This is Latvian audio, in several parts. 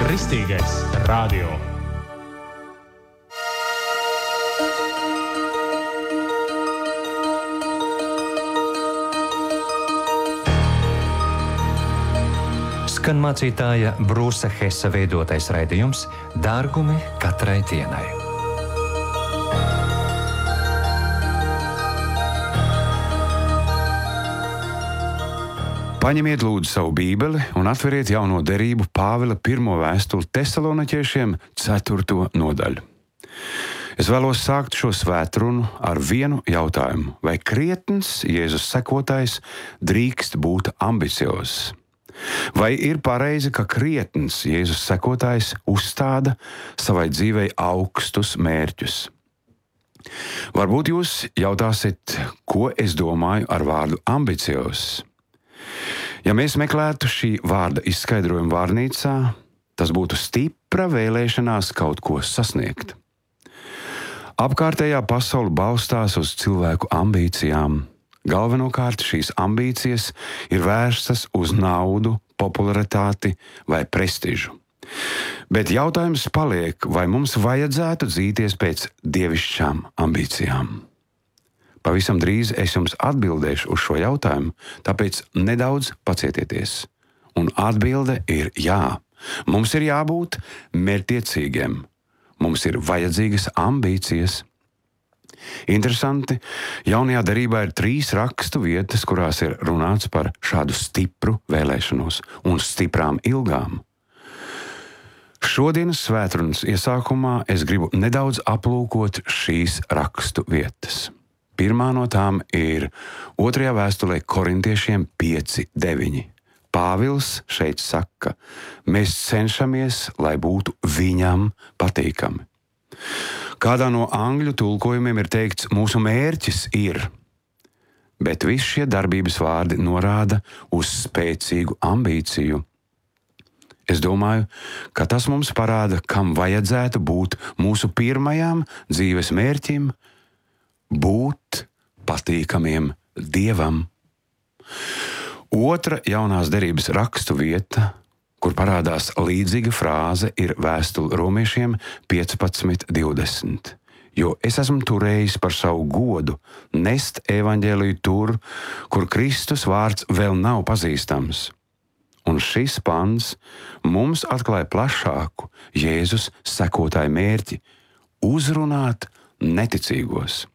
Kristīgais radio. Skan mācītāja Brūsa Hesa veidotais raidījums Dārgumi katrai dienai. Paņemiet lūdzu savu bībeli un atveriet jauno derību Pāvila 1. vēstuli Tesaloniķiešiem 4. nodaļu. Es vēlos sākt šo svētrunu ar vienu jautājumu. Vai krietns Jēzus sekotājs drīkst būt ambiciozs? Vai ir pareizi, ka krietns Jēzus sekotājs uzstāda savai dzīvei augstus mērķus? Varbūt jūs jautāsiet, ko es domāju ar vārdu ambiciozs? Ja mēs meklētu šī vārda izskaidrojumu vārnīcā, tas būtu stipra vēlēšanās kaut ko sasniegt. Apkārtējā pasaule balstās uz cilvēku ambīcijām. Galvenokārt šīs ambīcijas ir vērstas uz naudu, popularitāti vai prestižu. Bet jautājums paliek, vai mums vajadzētu dzīties pēc dievišķām ambīcijām? Pavisam drīz es jums atbildēšu uz šo jautājumu, tāpēc nedaudz pacietieties. Un atbilde ir jā. Mums ir jābūt mērķtiecīgiem. Mums ir vajadzīgas ambīcijas. Interesanti, jaunajā derībā ir 3 rakstu vietas, kurās ir runāts par šādu stipru vēlēšanos un stiprām ilgām. Šodienas svētrunas iesākumā es gribu nedaudz aplūkot šīs rakstu vietas. Pirmā no tām ir 2. vēstulē Korintiešiem 5:9. Pāvils šeit saka, mēs cenšamies, lai būtu viņam patīkami. Kādā no angļu tulkojumiem ir teikts, mūsu mērķis ir, bet visi šie darbības vārdi norāda uz spēcīgu ambīciju. Es domāju, ka tas mums parāda, kam vajadzētu būt mūsu pirmajām dzīves mērķim, būt patīkamiem Dievam. Otra jaunās derības rakstu vieta, kur parādās līdzīga frāze, ir vēstule Romiešiem 15:20. Jo es esmu turējis par savu godu nest evaņģēliju tur, kur Kristus vārds vēl nav pazīstams. Un šis pants mums atklāja plašāku Jēzus sekotāju mērķi – uzrunāt neticīgos.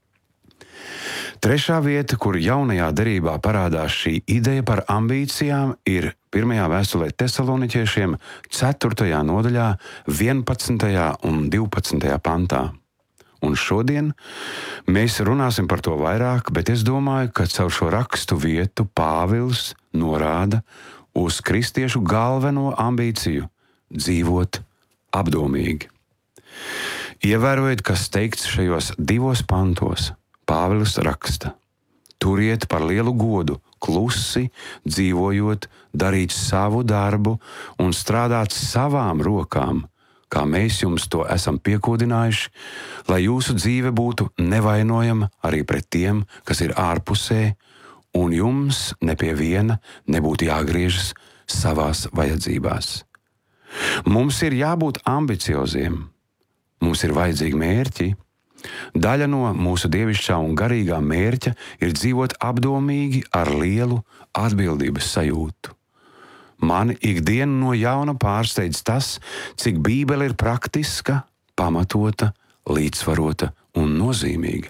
Trešā vieta, kur jaunajā derībā parādās šī ideja par ambīcijām, ir 1. vēstulē Tesaloniķiešiem 4. nodaļā 11. un 12. pantā. Un šodien mēs runāsim par to vairāk, bet es domāju, ka caur šo rakstu vietu Pāvils norāda uz kristiešu galveno ambīciju – dzīvot apdomīgi. Ievērojiet, kas teikts šajos 2 pantos. Pāvils raksta: turiet par lielu godu, klusi, dzīvojot, darīt savu darbu un strādāt savām rokām, kā mēs jums to esam piekodinājuši, lai jūsu dzīve būtu nevainojama arī pret tiem, kas ir ārpusē, un jums ne pie viena nebūtu jāgriežas savās vajadzībās. Mums ir jābūt ambicioziem. Mums ir vajadzīgi mērķi. Daļa no mūsu dievišķā un garīgā mērķa ir dzīvot apdomīgi ar lielu atbildības sajūtu. Mani ikdienu no jauna pārsteidz tas, cik Bībele ir praktiska, pamatota, līdzsvarota un nozīmīga.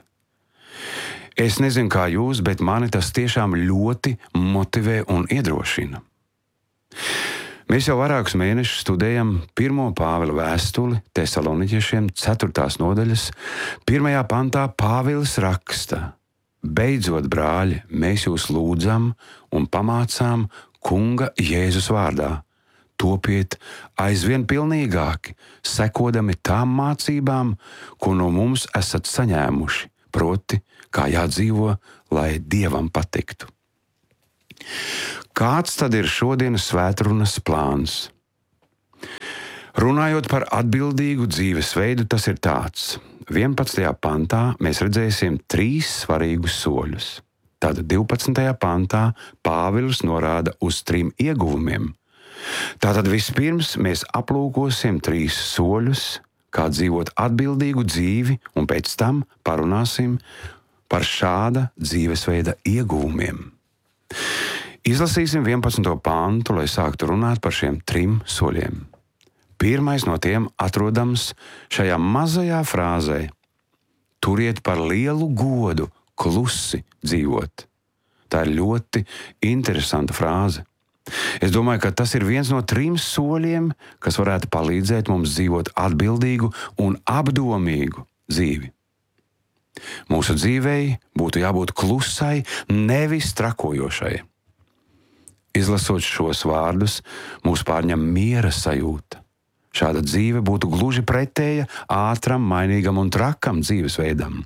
Es nezinu, kā jūs, bet mani tas tiešām ļoti motivē un iedrošina. Mēs jau vairākus mēnešus studējam 1. Pāvila vēstuli Tesaloniķiešiem 4. nodaļas. 1. pantā Pāvils raksta: beidzot, brāļi, mēs jūs lūdzam un pamācām Kunga Jēzus vārdā. Topiet aizvien pilnīgāki, sekodami tām mācībām, ko no mums esat saņēmuši, proti, kā jādzīvo, lai Dievam patiktu. Kāds tad ir šodienas svētrunas plāns? Runājot par atbildīgu dzīvesveidu, tas ir tāds. 11. pantā mēs redzēsim 3 svarīgus soļus. Tad 12. pantā Pāvils norāda uz 3 ieguvumiem. Tātad vispirms mēs aplūkosim 3 soļus, kā dzīvot atbildīgu dzīvi, un pēc tam parunāsim par šāda dzīvesveida ieguvumiem. Izlasīsim 11. pantu, lai sāktu runāt par šiem 3 soļiem. Pirmais no tiem atrodams šajā mazajā frāzē: turiet par lielu godu klusi dzīvot. Tā ir ļoti interesanta frāze. Es domāju, ka tas ir viens no 3 soļiem, kas varētu palīdzēt mums dzīvot atbildīgu un apdomīgu dzīvi. Mūsu dzīvei būtu jābūt klusai, nevis trakojošai. Izlasot šos vārdus, mūs pārņem miera sajūta. Šāda dzīve būtu gluži pretēja ātram, mainīgam un trakam dzīvesveidam.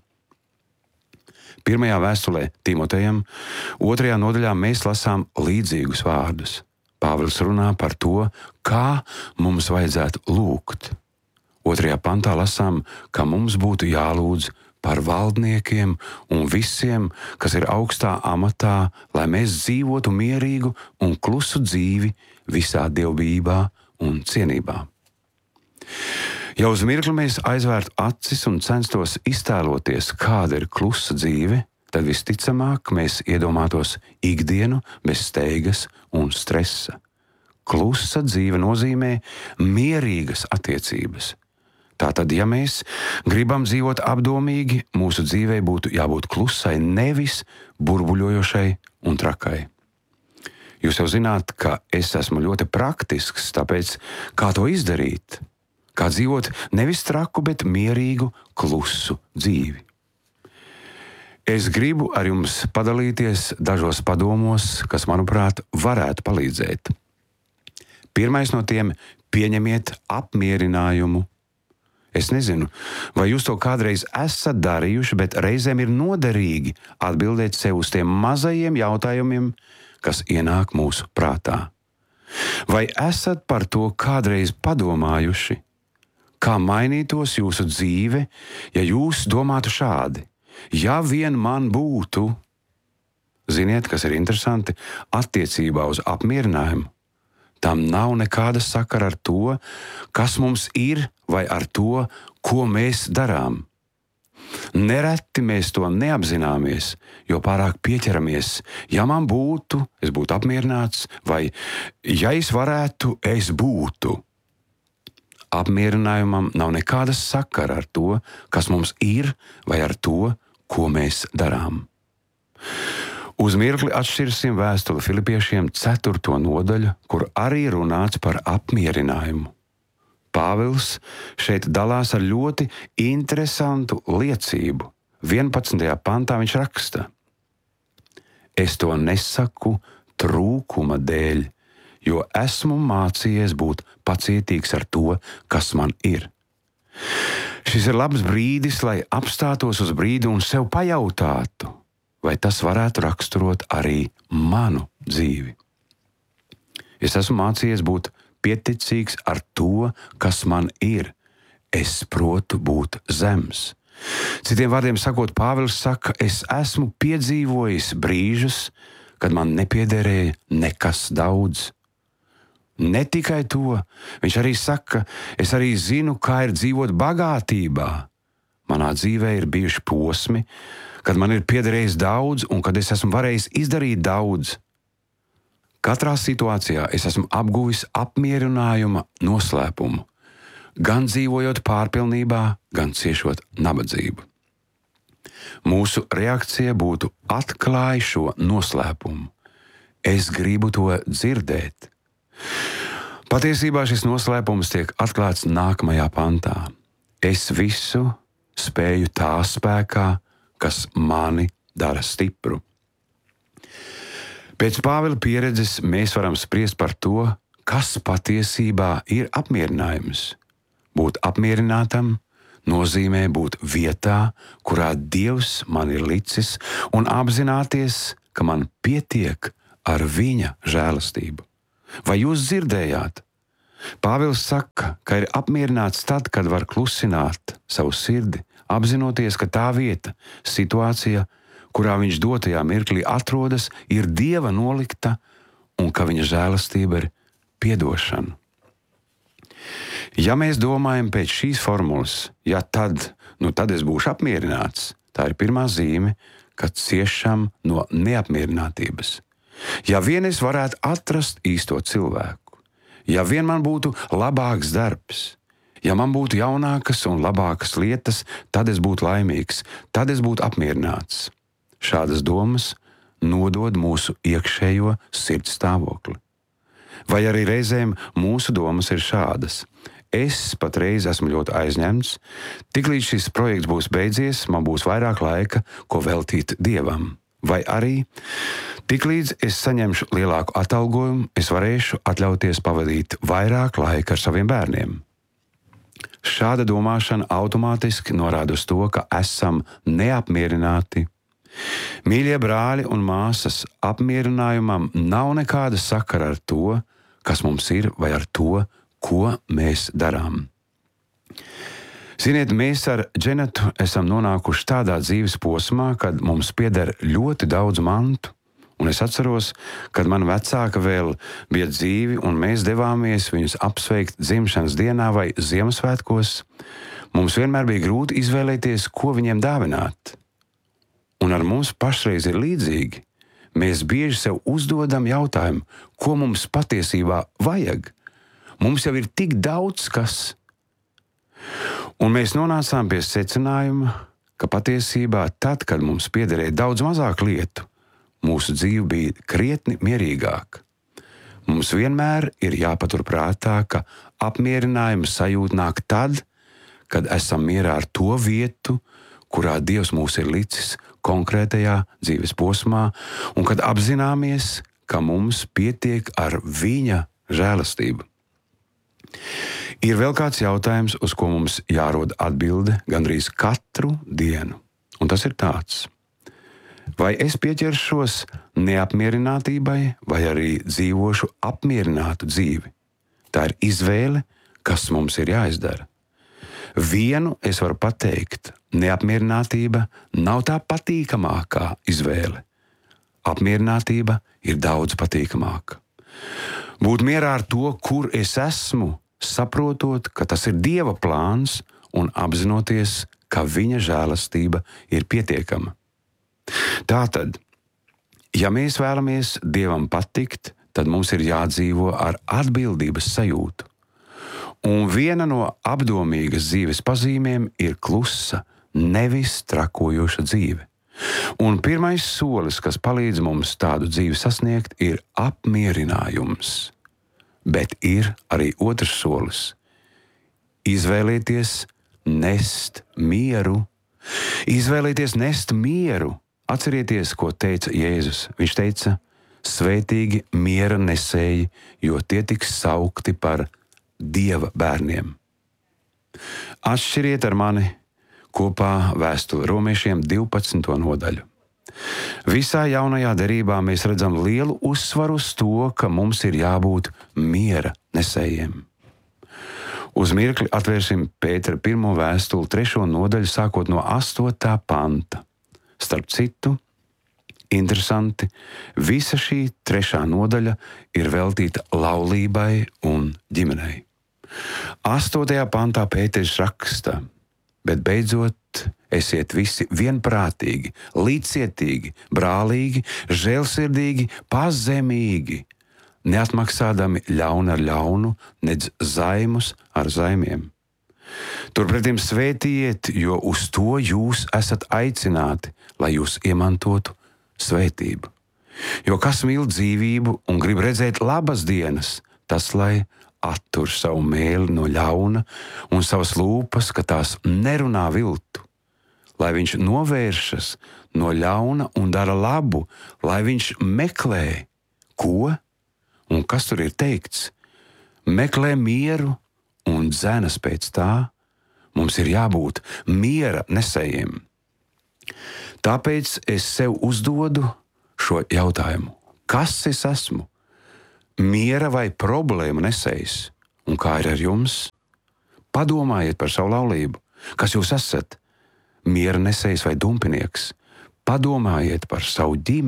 1. vēstulē Timotejam, 2. nodaļā mēs lasām līdzīgus vārdus. Pāvils runā par to, kā mums vajadzētu lūgt. 2. pantā lasām, ka mums būtu jālūdz par valdniekiem un visiem, kas ir augstā amatā, lai mēs dzīvotu mierīgu un klusu dzīvi visā dievbijībā un cienībā. Ja uz mirkli mēs aizvērtu acis un censtos iztēloties, kāda ir klusa dzīve, tad visticamāk mēs iedomātos ikdienu bez steigas un stresa. Klusa dzīve nozīmē mierīgas attiecības. Tātad, ja mēs gribam dzīvot apdomīgi, mūsu dzīvei būtu jābūt klusai, nevis burbuļojošai un trakai. Jūs jau zināt, ka es esmu ļoti praktisks, tāpēc kā to izdarīt? Kā dzīvot nevis traku, bet mierīgu, klusu dzīvi. Es gribu ar jums padalīties dažos padomos, kas, manuprāt, varētu palīdzēt. Pirmais no tiem – pieņemiet apmierinājumu. Es nezinu, vai jūs to kādreiz esat darījuši, bet reizēm ir noderīgi atbildēt sev uz tiem mazajiem jautājumiem, kas ienāk mūsu prātā. Vai esat par to kādreiz padomājuši? Kā mainītos jūsu dzīve, ja jūs domātu šādi: ja vien man būtu? Ziniet, kas ir interesanti? Attiecībā uz apmierinājumu. Tam nav nekāda sakara ar to, kas mums ir, vai ar to, ko mēs darām. Nereti mēs to neapzināmies, jo pārāk pieķeramies. Ja man būtu, es būtu apmierināts, vai ja es varētu, es būtu. Apmierinājumam nav nekāda sakara ar to, kas mums ir, vai ar to, ko mēs darām. Uz mirkli atšķirsim vēstuli Filipiešiem 4. nodaļu, kur arī runāts par apmierinājumu. Pāvils šeit dalās ar ļoti interesantu liecību. 11. pantā viņš raksta: es to nesaku trūkuma dēļ, jo esmu mācījies būt pacietīgs ar to, kas man ir. Šis ir labs brīdis, lai apstātos uz brīdi un sev pajautātu, vai tas varētu raksturot arī manu dzīvi. Es esmu mācījies būt pieticīgs ar to, kas man ir. Es protu būt zems. Citiem vārdiem sakot, Pāvils saka, es esmu piedzīvojis brīžus, kad man nepiederēja nekas daudz. Ne tikai to, viņš arī saka, es arī zinu, kā ir dzīvot bagātībā. Manā dzīvē ir bijuši posmi, kad man ir piederējis daudz un kad es esmu varējis izdarīt daudz. Katrā situācijā es esmu apguvis apmierinājuma noslēpumu, gan dzīvojot pārpilnībā, gan ciešot nabadzību. Mūsu reakcija būtu atklāj šo noslēpumu. Es gribu to dzirdēt. Patiesībā šis noslēpums tiek atklāts nākamajā pantā. Es visu spēju tā spēkā, kas mani dara stipru. Pēc Pāvila pieredzes mēs varam spriest par to, kas patiesībā ir apmierinājums. Būt apmierinātam nozīmē būt vietā, kurā Dievs man ir licis, un apzināties, ka man pietiek ar viņa žēlastību. Vai jūs dzirdējāt? Pāvils saka, ka ir apmierināts tad, kad var klusināt savu sirdi, apzinoties, ka tā vieta, situācija, kurā viņš dotajā mirklī atrodas, ir Dieva nolikta un ka viņa žēlastība ir piedošanu. Ja mēs domājam pēc šīs formulas, tad es būšu apmierināts, tā ir pirmā zīme, kad ciešam no neapmierinātības. Ja vien es varētu atrast īsto cilvēku, ja vien man būtu labāks darbs, ja man būtu jaunākas un labākas lietas, tad es būtu laimīgs, tad es būtu apmierināts. Šādas domas nodod mūsu iekšējo sirds stāvokli. Vai arī reizēm mūsu domas ir šādas. Es patreiz esmu ļoti aizņemts, tiklīdz šis projekts būs beidzies, man būs vairāk laika, ko veltīt Dievam. Vai arī, tiklīdz es saņemšu lielāku atalgojumu, es varēšu atļauties pavadīt vairāk laika ar saviem bērniem. Šāda domāšana automātiski norāda uz to, ka esam neapmierināti. Mīļie brāļi un māsas, apmierinājumam nav nekāda sakara ar to, kas mums ir, vai ar to, ko mēs darām. Ziniet, mēs ar Dženetu esam nonākuši tādā dzīves posmā, kad mums pieder ļoti daudz mantu, un es atceros, kad man vecāka vēl bija dzīvi, un mēs devāmies viņus apsveikt dzimšanas dienā vai Ziemassvētkos. Mums vienmēr bija grūti izvēlēties, ko viņiem dāvināt. Un ar mums pašreiz ir līdzīgi. Mēs bieži sev uzdodam jautājumu, ko mums patiesībā vajag. Mums jau ir tik daudz kas. Un mēs nonācām pie secinājuma, ka patiesībā tad, kad mums piederēja daudz mazāk lietu, mūsu dzīve bija krietni mierīgāka. Mums vienmēr ir jāpatur prātā, ka apmierinājuma sajūta nāk tad, kad esam mierā ar to vietu, kurā Dievs mūs ir licis konkrētajā dzīves posmā, un kad apzināmies, ka mums pietiek ar Viņa žēlastību. Ir vēl kāds jautājums, uz ko mums jārod atbilde gandrīz katru dienu, un tas ir tāds: vai es pieķeršos neapmierinātībai, vai arī dzīvošu apmierinātu dzīvi? Tā ir izvēle, kas mums ir jāizdara. Vienu es varu pateikt: neapmierinātība nav tā patīkamākā izvēle. Apmierinātība ir daudz patīkamāka. Būt mierā ar to, kur es esmu, saprotot, ka tas ir Dieva plāns un apzinoties, ka Viņa žēlastība ir pietiekama. Tātad, ja mēs vēlamies Dievam patikt, tad mums ir jādzīvo ar atbildības sajūtu. Un viena no apdomīgas dzīves pazīmēm ir klusa, nevis trakojoša dzīve. Un pirmais solis, kas palīdz mums tādu dzīvi sasniegt, ir apmierinājums. Bet ir arī otrs solis – izvēlēties nest mieru. Izvēlēties nest mieru. Atcerieties, ko teica Jēzus. Viņš teica: svētīgi miera nesēji, jo tie tiks saukti par Dieva bērniem. Atšķiriet ar mani kopā vēstuli Romiešiem 12. nodaļu. Visā jaunajā derībā mēs redzam lielu uzsvaru uz to, ka mums ir jābūt miera nesējiem. Uz mirkli atvērsim Pētera 1. vēstuli 3. nodaļu, sākot no 8. panta. Starp citu, interesanti, visa šī 3. nodaļa ir veltīta laulībai un ģimenei. 8. pantā Pēters raksta: bet beidzot esiet visi vienprātīgi, līdzcietīgi, brālīgi, žēlsirdīgi, pazemīgi, neatmaksādami ļaunu ar ļaunu, nedz zaimus ar zaimiem. Turpretim svētījiet, jo uz to jūs esat aicināti, lai jūs iemantotu svētību. Jo kas mīl dzīvību un grib redzēt labas dienas, tas lai attur savu mēli no ļauna un savas lūpas, ka tās nerunā viltu. Lai viņš novēršas no ļauna un dara labu, lai viņš meklē, ko un kas tur ir teikts. Meklē mieru un dzenas pēc tā. Mums ir jābūt miera nesējiem. Tāpēc es sev uzdodu šo jautājumu: kas es esmu? Miera vai problēma nesējs? Un kā ir ar jums? Padomājiet par savu laulību. Kas jūs esat? Miera nesējs vai dumpinieks? Padomājiet par savu ģimeni.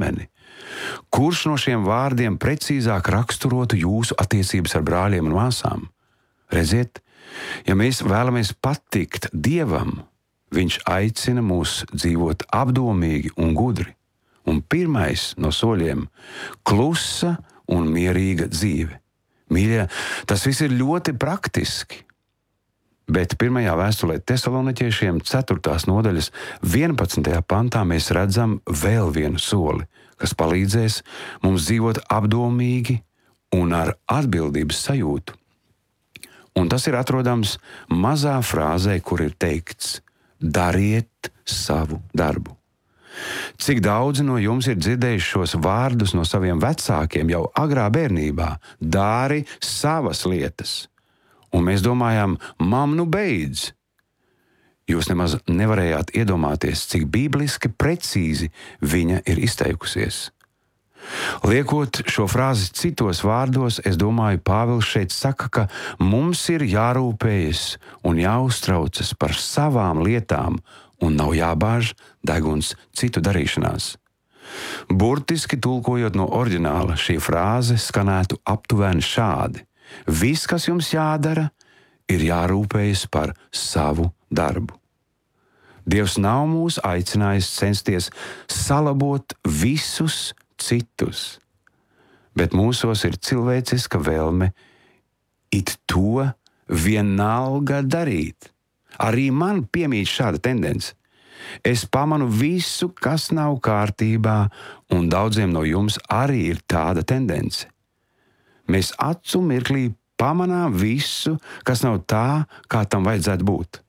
Kurš no šiem vārdiem precīzāk raksturotu jūsu attiecības ar brāļiem un māsām? Redziet, ja mēs vēlamies patikt Dievam, Viņš aicina mūs dzīvot apdomīgi un gudri. Un pirmais no soļiem - klusa un mierīga dzīve. Mīļie, tas viss ir ļoti praktiski. Bet pirmajā vēstulē Tesaloniķiešiem 4. nodaļas 11. pantā mēs redzam vēl vienu soli, kas palīdzēs mums dzīvot apdomīgi un ar atbildības sajūtu. Un tas ir atrodams mazā frāzē, kur ir teikts: dariet savu darbu. Cik daudzi no jums ir dzirdējuši šos vārdus no saviem vecākiem jau agrā bērnībā? Dari savas lietas. Un mēs domājām, mam, nu beidz. Jūs nemaz nevarējāt iedomāties, cik bībliski precīzi viņa ir izteikusies. Liekot šo frāzi citos vārdos, es domāju, Pāvils šeit saka, ka mums ir jārūpējas un jāuztraucas par savām lietām un nav jābāž deguns citu darīšanās. Burtiski tulkojot no oriģināla, šī frāze skanētu aptuveni šādi: viss, kas jums jādara, ir jārūpējas par savu darbu. Dievs nav mūs aicinājis censties salabot visus citus, bet mūsos ir cilvēciska vēlme it to vienalga darīt. Arī man piemīt šāda tendence. Es pamanu visu, kas nav kārtībā, un daudziem no jums arī ir tāda tendence. Mēs acu mirklī pamanām visu, kas nav tā, kā tam vajadzētu būt.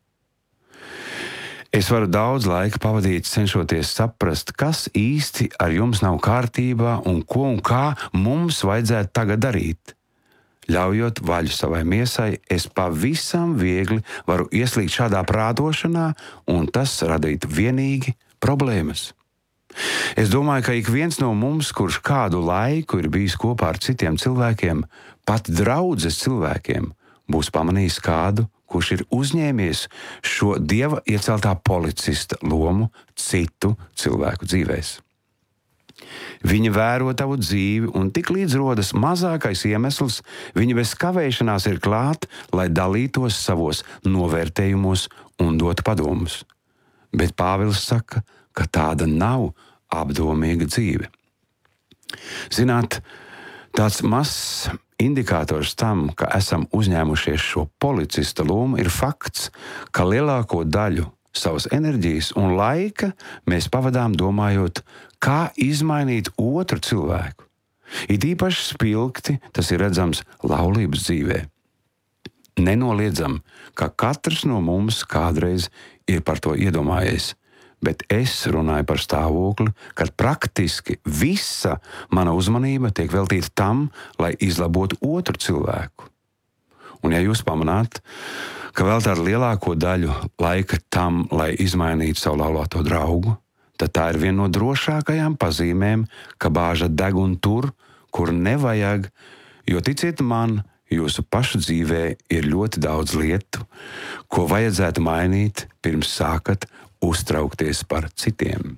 Es varu daudz laika pavadīt, cenšoties saprast, kas īsti ar jums nav kārtībā un ko un kā mums vajadzētu tagad darīt. Ļaujot vaļu savai miesai, es pavisam viegli varu ieslīgt šādā prātošanā, un tas radīt vienīgi problēmas. Es domāju, ka ik viens no mums, kurš kādu laiku ir bijis kopā ar citiem cilvēkiem, pat draudzes cilvēkiem, būs pamanījis kādu, kurš ir uzņēmies šo Dieva ieceltā policista lomu citu cilvēku dzīvēs. Viņi vēro tavu dzīvi, un tik līdz rodas mazākais iemesls, viņi bez kavēšanās ir klāt, lai dalītos savos novērtējumos un dotu padomus. Bet Pāvils saka, ka tāda nav apdomīga dzīve. Zināt, tāds mazs indikators tam, ka esam uzņēmušies šo policista lomu, ir fakts, ka lielāko daļu savas enerģijas un laika mēs pavadām domājot, kā izmainīt otru cilvēku. It īpaši spilgti tas ir redzams laulības dzīvē. Nenoliedzam, ka katrs no mums kādreiz ir par to iedomājies, bet es runāju par stāvokli, kad praktiski visa mana uzmanība tiek veltīta tam, lai izlabotu otru cilvēku. Un ja jūs pamanāt, ka veltāt lielāko daļu laika tam, lai izmainītu savu laulāto draugu, tad tā ir viena no drošākajām pazīmēm, ka bāža deguna tur, kur nevajag, jo ticiet man, jūsu pašu dzīvē ir ļoti daudz lietu, ko vajadzētu mainīt, pirms sākat uztraukties par citiem.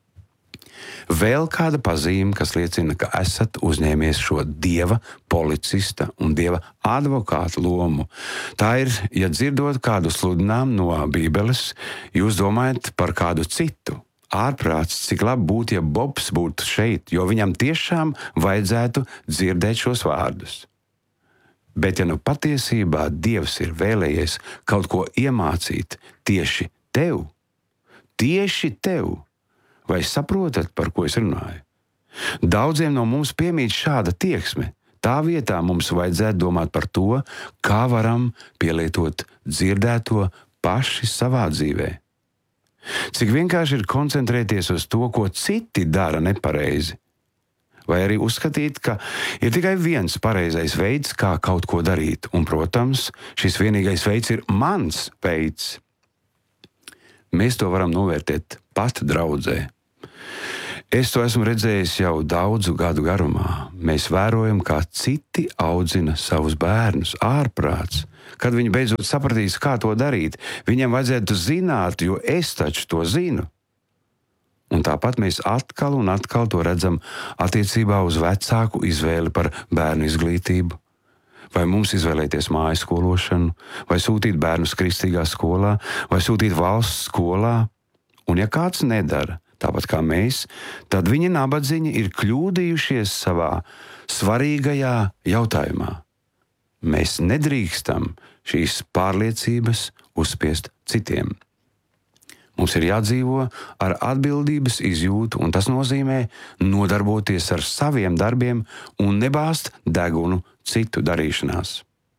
Vēl kāda pazīme, kas liecina, ka esat uzņēmies šo Dieva policista un Dieva advokāta lomu. Tā ir, ja dzirdot kādu sludinām no Bībeles, jūs domājat par kādu citu. Ārprāts, cik labi būtu, ja Bobs būtu šeit, jo viņam tiešām vajadzētu dzirdēt šos vārdus. Bet ja nu patiesībā Dievs ir vēlējies kaut ko iemācīt tieši tev, vai saprotat, par ko es runāju? Daudziem no mums piemīt šāda tieksme. Tā vietā mums vajadzētu domāt par to, kā varam pielietot dzirdēto paši savā dzīvē. Cik vienkārši ir koncentrēties uz to, ko citi dara nepareizi. Vai arī uzskatīt, ka ir tikai viens pareizais veids, kā kaut ko darīt. Un, protams, šis vienīgais veids ir mans veids. Mēs to varam novērtēt pat draudzē. Es to esmu redzējis jau daudzu gadu garumā. Mēs vērojam, kā citi audzina savus bērnus ārprāts. Kad viņi beidzot sapratīs, kā to darīt, viņiem vajadzētu zināt, jo es taču to zinu. Un tāpat mēs atkal un atkal to redzam attiecībā uz vecāku izvēli par bērnu izglītību. Vai mums izvēlēties mājas skološanu, vai sūtīt bērnus kristīgā skolā, vai sūtīt valsts skolā. Un ja kāds nedara tāpat kā mēs, tad viņi nabadzīņi ir kļūdījušies savā svarīgajā jautājumā. Mēs nedrīkstam šīs pārliecības uzspiest citiem. Mums ir jādzīvo ar atbildības izjūtu, un tas nozīmē nodarboties ar saviem darbiem un nebāzt degunu citu darīšanās.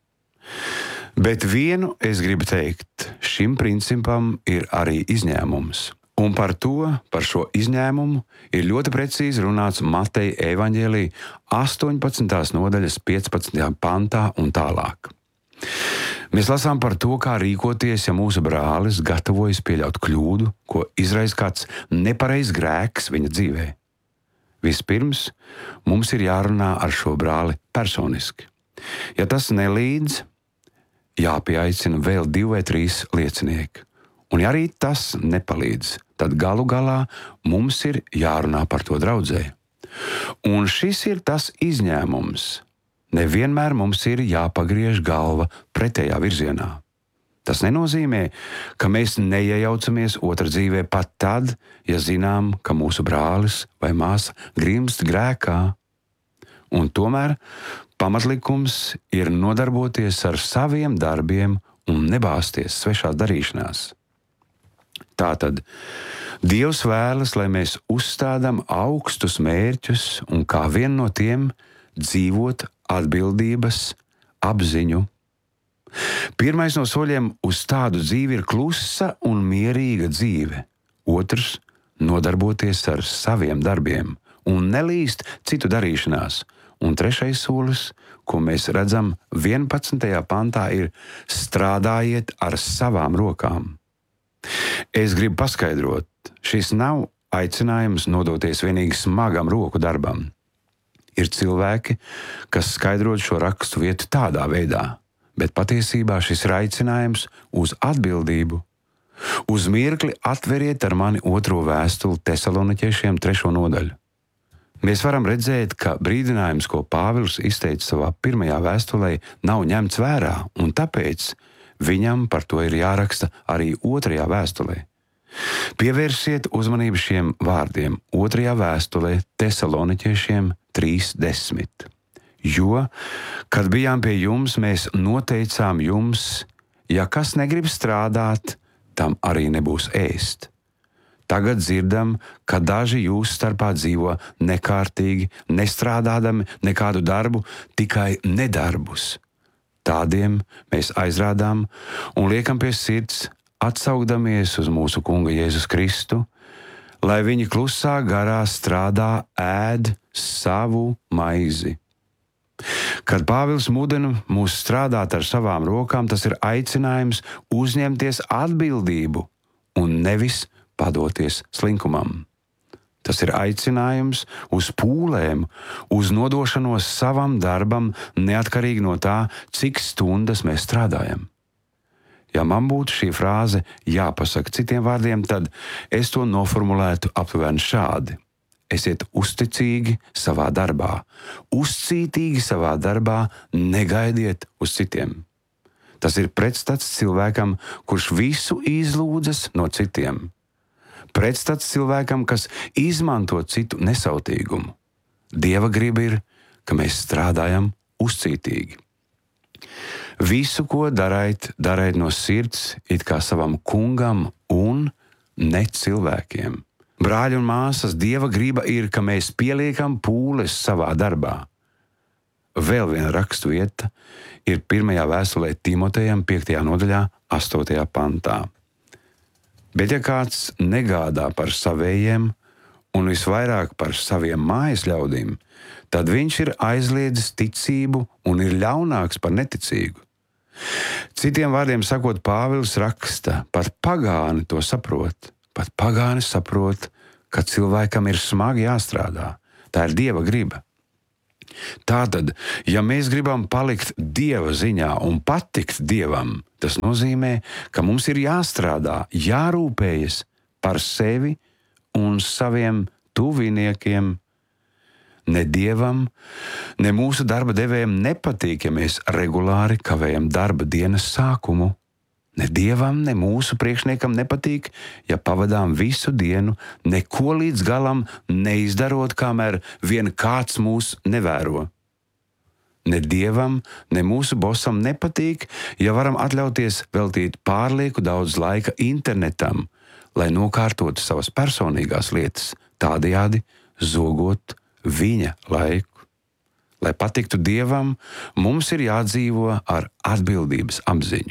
Bet vienu es gribu teikt, šim principam ir arī izņēmums. Un par šo izņēmumu ir ļoti precīzi runāts Mateja evaņģēlī 18. nodaļas 15. pantā un tālāk. Mēs lasām par to, kā rīkoties, ja mūsu brālis gatavojas pieļaut kļūdu, ko izraisa kāds nepareizs grēks viņa dzīvē. Vispirms mums ir jārunā ar šo brāli personiski. Ja tas nelīdz, jāpieaicina vēl 2 vai 3 liecinieki. Un ja arī tas nepalīdz, tad galu galā mums ir jārunā par to draudzē. Un šis ir tas izņēmums. Nevienmēr mums ir jāpagriež galva pretējā virzienā. Tas nenozīmē, ka mēs neiejaucamies otra dzīvē pat tad, ja zinām, ka mūsu brālis vai māsa grimst grēkā. Un tomēr pamatlikums ir nodarboties ar saviem darbiem un nebāzties svešās darīšanās. Tātad Dievs vēlas, lai mēs uzstādām augstus mērķus un kā vienu no tiem dzīvot atbildības apziņu. Pirmais no soļiem uz tādu dzīvi ir klusa un mierīga dzīve. Otrs – nodarboties ar saviem darbiem un nelīst citu darīšanās. Un trešais solis, ko mēs redzam 11. pantā, ir strādājiet ar savām rokām. Es gribu paskaidrot, šis nav aicinājums nodoties vienīgi smagam roku darbam. Ir cilvēki, kas skaidrot šo rakstu vietu tādā veidā, bet patiesībā šis ir aicinājums uz atbildību. Uz mirkli atveriet ar mani 2. vēstuli Tesaloniķiešiem 3. nodaļu. Mēs varam redzēt, ka brīdinājums, ko Pāvils izteica savā 1. vēstulē, nav ņemts vērā, un tāpēc viņam par to ir jāraksta arī 2. vēstulē. Pievērsiet uzmanību šiem vārdiem 2. vēstulē Tesaloniķiešiem 3:10. Jo, kad bijām pie jums, mēs noteicām jums, ja kas negrib strādāt, tam arī nebūs ēst. Tagad dzirdam, ka daži jūsu starpā dzīvo nekārtīgi, nestrādādami nekādu darbu, tikai nedarbus. Tādiem mēs aizrādām un liekam pie sirds, atsaugdamies uz mūsu Kunga Jēzus Kristu, lai viņi klusā garā strādā, ēd savu maizi. Kad Pāvils mudina mūs strādāt ar savām rokām, tas ir aicinājums uzņemties atbildību un nevis padoties slinkumam. Tas ir aicinājums uz pūlēm, uz nodošanos savam darbam, neatkarīgi no tā, cik stundas mēs strādājam. Ja man būtu šī frāze jāpasaka citiem vārdiem, tad es to noformulētu aptuveni šādi. Esiet uzticīgi savā darbā, uzcītīgi savā darbā, negaidiet uz citiem. Tas ir pretstats cilvēkam, kurš visu izlūdzas no citiem. Pretstats cilvēkam, kas izmanto citu nesautīgumu. Dieva griba ir, ka mēs strādājam uzcītīgi. Visu, ko dariet no sirds, it kā savam Kungam un ne cilvēkiem. Brāļi un māsas, Dieva griba ir, ka mēs pieliekam pūles savā darbā. Vēl viena rakstu vieta ir 1. vēstulē Timotejam 5. nodaļā 8. pantā. Bet ja kāds negādā par savējiem un visvairāk par saviem mājas ļaudīm, tad viņš ir aizliedzis ticību un ir ļaunāks par neticīgu. Citiem vārdiem sakot, Pāvils raksta, pat pagāni to saprot. Pat pagāni saprot, ka cilvēkam ir smagi jāstrādā. Tā ir Dieva griba. Tātad, ja mēs gribam palikt Dieva ziņā un patikt Dievam, tas nozīmē, ka mums ir jāstrādā, jārūpējas par sevi un saviem tuviniekiem. Ne Dievam, ne mūsu darba devējiem nepatīk, ja mēs regulāri kavējam darba dienas sākumu. Ne Dievam, ne mūsu priekšniekam nepatīk, ja pavadām visu dienu, neko līdz galam neizdarot, kamēr vien kāds mūs nevēro. Ne Dievam, ne mūsu bosam nepatīk, ja varam atļauties veltīt pārlieku daudz laika internetam, lai nokārtotu savas personīgās lietas, tādējādi zogot viņa laiku. Lai patiktu Dievam, mums ir jādzīvo ar atbildības apziņu.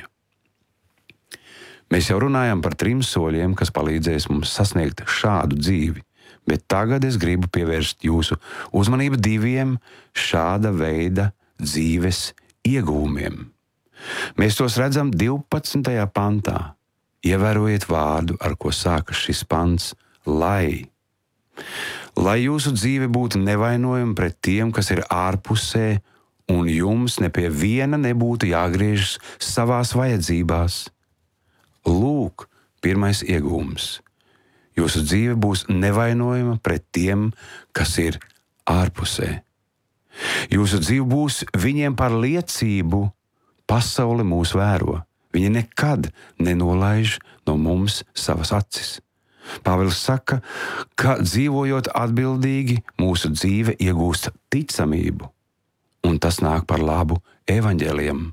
Mēs jau runājam par 3 soļiem, kas palīdzēs mums sasniegt šādu dzīvi, bet tagad es gribu pievērst jūsu uzmanību 2 šāda veida dzīves iegūmiem. Mēs tos redzam 12. pantā. Ievērojiet vārdu, ar ko sākas šis pants – lai. Lai jūsu dzīve būtu nevainojama pret tiem, kas ir ārpusē, un jums ne pie viena nebūtu jāgriežas savās vajadzībās. Lūk, pirmais iegūms. Jūsu dzīve būs nevainojama pret tiem, kas ir ārpusē. Jūsu dzīve būs viņiem par liecību. Pasaule mūs vēro. Viņi nekad nenolaiž no mums savas acis. Pāvils saka, ka dzīvojot atbildīgi, mūsu dzīve iegūst ticamību, un tas nāk par labu evaņģēlijam.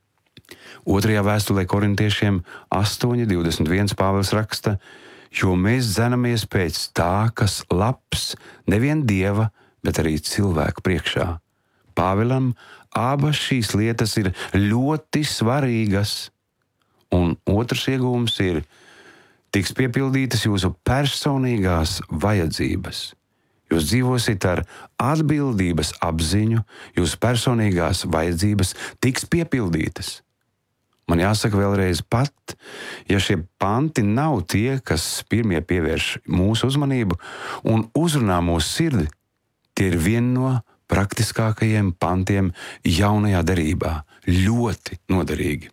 2. vēstulē korintiešiem 8:21 Pāvils raksta, jo mēs dzenamies pēc tā, kas labs nevien Dieva, bet arī cilvēku priekšā. Pāvilam abas šīs lietas ir ļoti svarīgas, un otrs iegūms ir tiks piepildītas jūsu personīgās vajadzības. Jūs dzīvosiet ar atbildības apziņu, jūsu personīgās vajadzības tiks piepildītas. Man jāsaka vēlreiz, pat ja šie panti nav tie, kas pirmie pievērš mūsu uzmanību un uzrunā mūsu sirdi, tie ir viena no praktiskākajiem pantiem jaunajā derībā. Ļoti noderīgi.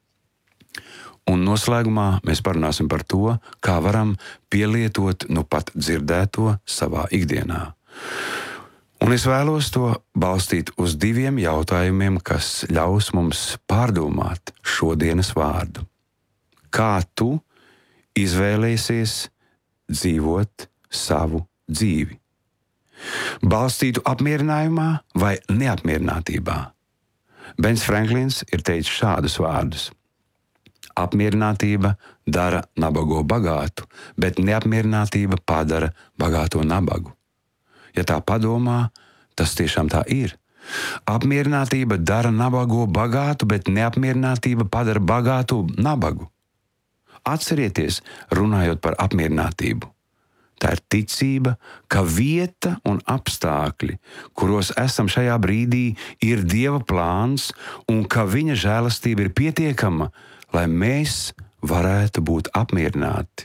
Un noslēgumā mēs parunāsim par to, kā varam pielietot nu pat dzirdēto savā ikdienā. Un es vēlos to balstīt uz 2 jautājumiem, kas ļaus mums pārdomāt šodienas vārdu. Kā tu izvēlēsies dzīvot savu dzīvi? Balstītu apmierinājumā vai neapmierinātībā? Bens Franklins ir teicis šādus vārdus. Apmierinātība dara nabago bagātu, bet neapmierinātība padara bagāto nabagu. Ja tā padomā, tas tiešām tā ir. Apmierinātība dara nabago bagātu, bet neapmierinātība padara bagātu nabagu. Atcerieties, runājot par apmierinātību. Tā ir ticība, ka vieta un apstākļi, kuros esam šajā brīdī, ir Dieva plāns un ka viņa žēlastība ir pietiekama, lai mēs varētu būt apmierināti.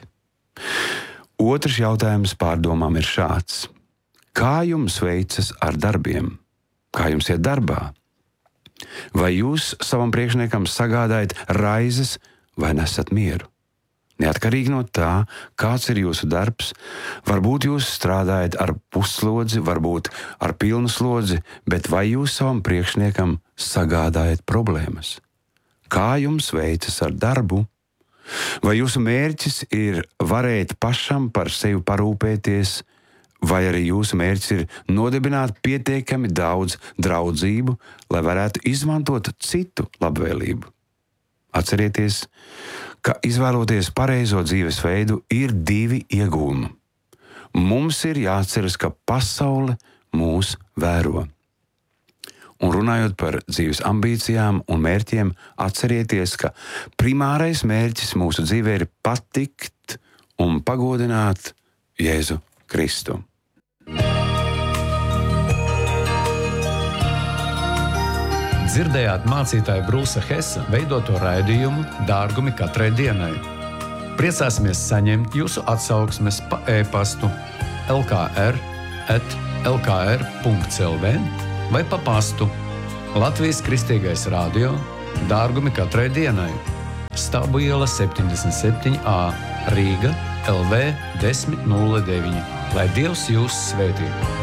Otrs jautājums pārdomām ir šāds. Kā jums veicas ar darbiem? Kā jums iet darbā? Vai jūs savam priekšniekam sagādājat raizes vai nesat mieru? Neatkarīgi no tā, kāds ir jūsu darbs, varbūt jūs strādājat ar pusslodzi, varbūt ar pilnu slodzi, bet vai jūs savam priekšniekam sagādājat problēmas? Kā jums veicas ar darbu? Vai jūsu mērķis ir varēt pašam par sevi parūpēties, vai arī jūsu mērķis ir nodibināt pietiekami daudz draudzību, lai varētu izmantot citu labvēlību? Atcerieties, ka izvēloties pareizo dzīvesveidu ir 2 iegūmi. Mums ir jāatceras, ka pasaule mūs vēro. Un runājot par dzīves ambīcijām un mērķiem, atcerieties, ka primārais mērķis mūsu dzīvē ir patikt un pagodināt Jēzu Kristu. Dzirdējāt mācītāja Brūsa Hesa veidoto raidījumu Dārgumi katrai dienai. Priecāsimies saņemt jūsu atsauksmes pa e-pastu lkr@lkr.lv vai pa pastu Latvijas Kristīgais radio Dārgumi katrai dienai. Stābu iela 77A, Rīga LV 1009. Lai Dievs jūs svētī!